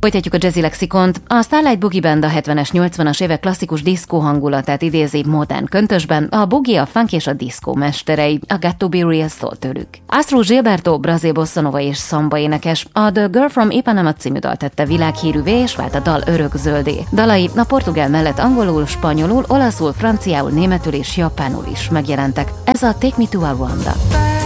Folytatjuk a Jazzy Lexikont. A Starlight Boogie Band a 70-es, 80-as évek klasszikus diszkó hangulatát idézi modern köntösben, a boogie, a funk és a diszkó mesterei, a Got to Be Real szól tőlük. Astrud Gilberto, brazil bosszanova és szamba énekes, a The Girl from Ipanema című dalt tette világhírűvé és vált a dal örökzöldé. Dalai a portugál mellett angolul, spanyolul, olaszul, franciául, németül és japánul is megjelentek. Ez a Take Me to Rwanda.